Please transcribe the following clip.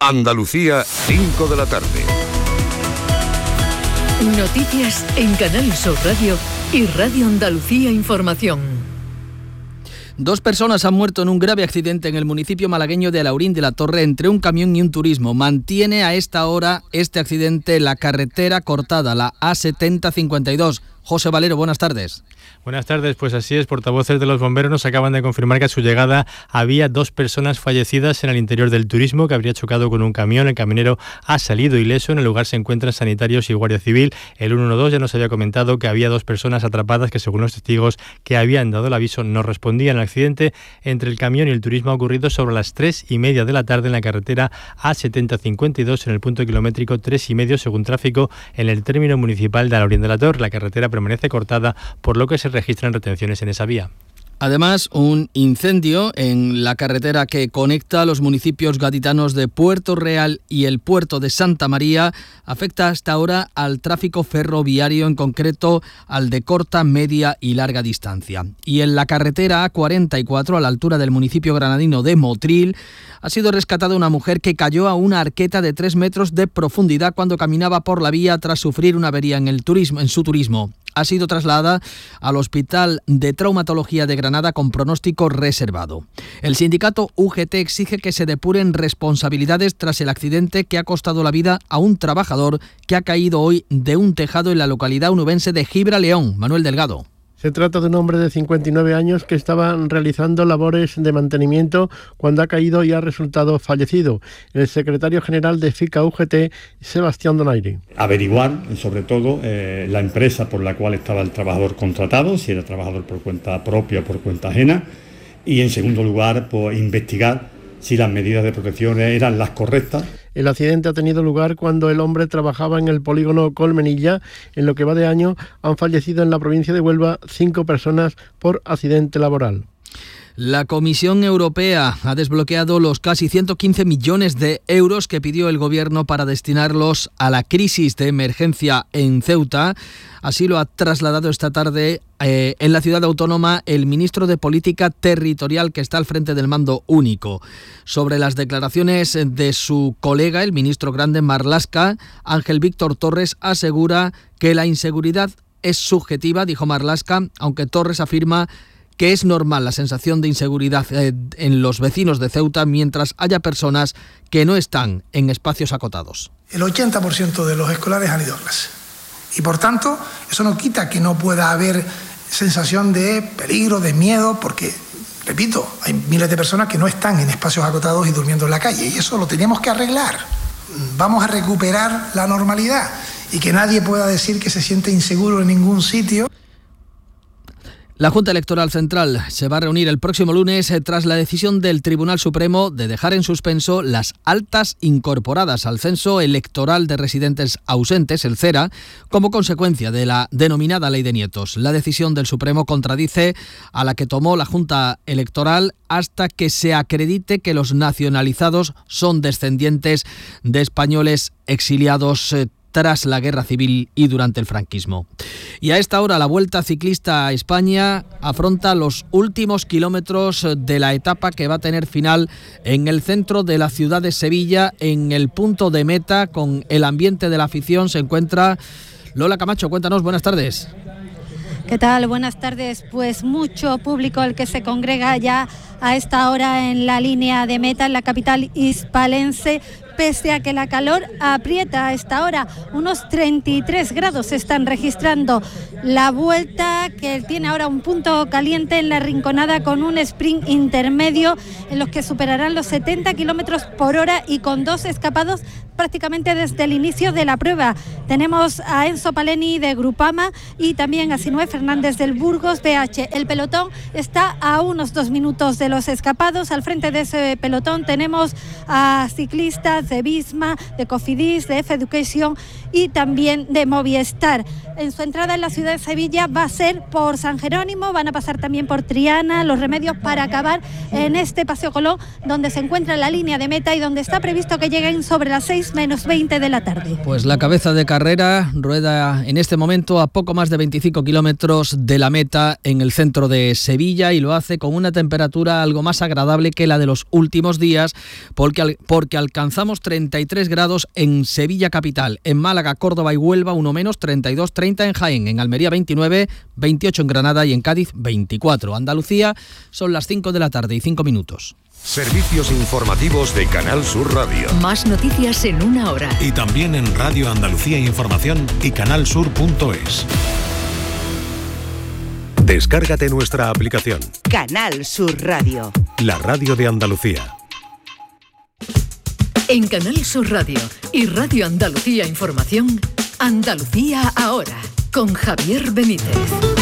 Andalucía, 5 de la tarde. Noticias en Canal Sur Radio y Radio Andalucía Información. 2 personas han muerto en un grave accidente en el municipio malagueño de Alaurín de la Torre entre un camión y un turismo. Mantiene a esta hora este accidente la carretera cortada, la A7052. José Valero, buenas tardes. Buenas tardes, pues así es, portavoces de los bomberos nos acaban de confirmar que a su llegada había 2 personas fallecidas en el interior del turismo que habría chocado con un camión. El camionero ha salido ileso, en el lugar se encuentran sanitarios y guardia civil. El 112 ya nos había comentado que había 2 personas atrapadas que, según los testigos que habían dado el aviso, no respondían. El accidente entre el camión y el turismo ha ocurrido sobre las 3:30 de la tarde en la carretera A7052 en el punto kilométrico 3,5 según tráfico en el término municipal de Alaurín de la Torre. La carretera permanece cortada, por lo que se registran retenciones en esa vía. Además, un incendio en la carretera que conecta a los municipios gaditanos de Puerto Real y el puerto de Santa María afecta hasta ahora al tráfico ferroviario, en concreto al de corta, media y larga distancia. Y en la carretera A44, a la altura del municipio granadino de Motril, ha sido rescatada una mujer que cayó a una arqueta de 3 metros de profundidad cuando caminaba por la vía tras sufrir una avería en su turismo. Ha sido trasladada al Hospital de Traumatología de Granada con pronóstico reservado. El sindicato UGT exige que se depuren responsabilidades tras el accidente que ha costado la vida a un trabajador que ha caído hoy de un tejado en la localidad onubense de Gibraleón. Manuel Delgado. Se trata de un hombre de 59 años que estaba realizando labores de mantenimiento cuando ha caído y ha resultado fallecido. El secretario general de FICA UGT, Sebastián Donaire. Averiguar, sobre todo, la empresa por la cual estaba el trabajador contratado, si era trabajador por cuenta propia o por cuenta ajena, y en segundo lugar, pues, investigar si las medidas de protección eran las correctas. El accidente ha tenido lugar cuando el hombre trabajaba en el polígono Colmenilla. En lo que va de año han fallecido en la provincia de Huelva 5 personas por accidente laboral. La Comisión Europea ha desbloqueado los casi 115 millones de euros que pidió el Gobierno para destinarlos a la crisis de emergencia en Ceuta. Así lo ha trasladado esta tarde en la ciudad autónoma el ministro de Política Territorial, que está al frente del mando único. Sobre las declaraciones de su colega, el ministro grande Marlaska, Ángel Víctor Torres asegura que la inseguridad es subjetiva, dijo Marlaska, aunque Torres afirma que es normal la sensación de inseguridad en los vecinos de Ceuta mientras haya personas que no están en espacios acotados. El 80% de los escolares han ido a clase y, por tanto, eso no quita que no pueda haber sensación de peligro, de miedo, porque, repito, hay miles de personas que no están en espacios acotados y durmiendo en la calle, y eso lo tenemos que arreglar. Vamos a recuperar la normalidad y que nadie pueda decir que se siente inseguro en ningún sitio. La Junta Electoral Central se va a reunir el próximo lunes tras la decisión del Tribunal Supremo de dejar en suspenso las altas incorporadas al censo electoral de residentes ausentes, el CERA, como consecuencia de la denominada Ley de Nietos. La decisión del Supremo contradice a la que tomó la Junta Electoral hasta que se acredite que los nacionalizados son descendientes de españoles exiliados tras la Guerra Civil y durante el franquismo. Y a esta hora la Vuelta Ciclista a España afronta los últimos kilómetros de la etapa que va a tener final en el centro de la ciudad de Sevilla. En el punto de meta, con el ambiente de la afición, se encuentra Lola Camacho. Cuéntanos, buenas tardes. ¿Qué tal? Buenas tardes. Pues mucho público el que se congrega ya a esta hora en la línea de meta en la capital hispalense, pese a que la calor aprieta a esta hora. Unos 33 grados se están registrando. La Vuelta, que tiene ahora un punto caliente en la Rinconada con un sprint intermedio en los que superarán los 70 kilómetros por hora y con 2 escapados prácticamente desde el inicio de la prueba. Tenemos a Enzo Paleni de Grupama y también a Sinué Fernández del Burgos BH. El pelotón está a unos 2 minutos de los escapados. Al frente de ese pelotón tenemos a ciclistas de Visma, de Cofidis, de F-Education y también de Movistar. En su entrada en la ciudad de Sevilla va a ser por San Jerónimo, van a pasar también por Triana, Los Remedios, para acabar en este Paseo Colón, donde se encuentra la línea de meta y donde está previsto que lleguen sobre las 6 6 menos 20 de la tarde. Pues la cabeza de carrera rueda en este momento a poco más de 25 kilómetros de la meta en el centro de Sevilla, y lo hace con una temperatura algo más agradable que la de los últimos días, porque alcanzamos 33 grados en Sevilla capital, en Málaga, Córdoba y Huelva 1 menos, 32, 30 en Jaén, en Almería 29, 28 en Granada y en Cádiz 24. Andalucía, son las 5 de la tarde y 5 minutos. Servicios informativos de Canal Sur Radio. Más noticias en una hora. Y también en Radio Andalucía Información y canalsur.es. Descárgate nuestra aplicación. Canal Sur Radio. La radio de Andalucía. En Canal Sur Radio y Radio Andalucía Información, Andalucía ahora, con Javier Benítez.